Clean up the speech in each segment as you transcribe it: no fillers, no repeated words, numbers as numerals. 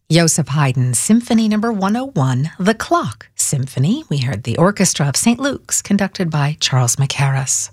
Joseph Haydn's Symphony No. 101, The Clock Symphony. We heard the Orchestra of St. Luke's, conducted by Charles Mackerras.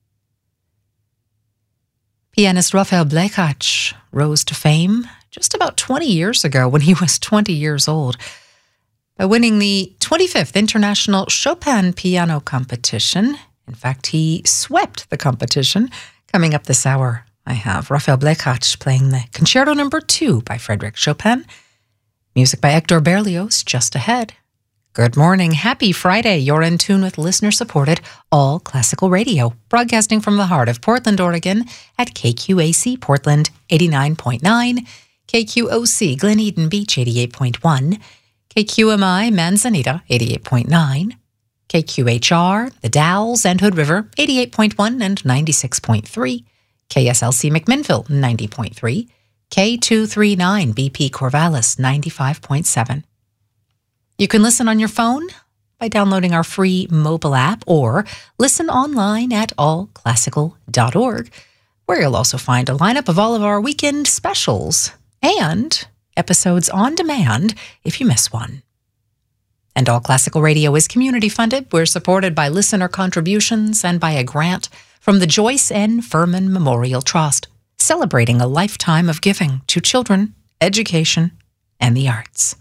Pianist Rafael Blechacz rose to fame just about 20 years ago when he was 20 years old by winning the 25th International Chopin Piano Competition. In fact, he swept the competition. Coming up this hour, I have Rafael Blechacz playing the Concerto No. 2 by Frédéric Chopin. Music by Hector Berlioz just ahead. Good morning. Happy Friday. You're in tune with listener-supported All Classical Radio, broadcasting from the heart of Portland, Oregon at KQAC Portland 89.9, KQOC Glen Eden Beach 88.1, KQMI Manzanita 88.9, KQHR, The Dalles and Hood River 88.1 and 96.3, KSLC McMinnville 90.3, K239 BP Corvallis 95.7. You can listen on your phone by downloading our free mobile app or listen online at allclassical.org, where you'll also find a lineup of all of our weekend specials and episodes on demand if you miss one. And All Classical Radio is community funded. We're supported by listener contributions and by a grant from the Joyce N. Furman Memorial Trust, celebrating a lifetime of giving to children, education, and the arts.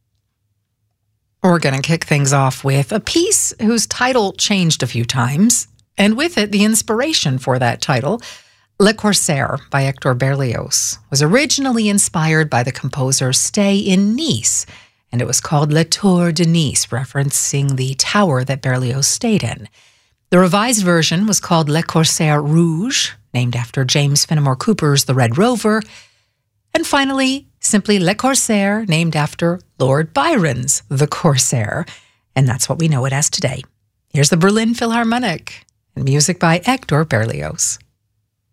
We're going to kick things off with a piece whose title changed a few times, and with it, the inspiration for that title. Le Corsaire by Hector Berlioz was originally inspired by the composer's stay in Nice, and it was called La Tour de Nice, referencing the tower that Berlioz stayed in. The revised version was called Le Corsaire Rouge, named after James Fenimore Cooper's The Red Rover. And finally, simply Le Corsaire, named after Lord Byron's The Corsair. And that's what we know it as today. Here's the Berlin Philharmonic and music by Hector Berlioz.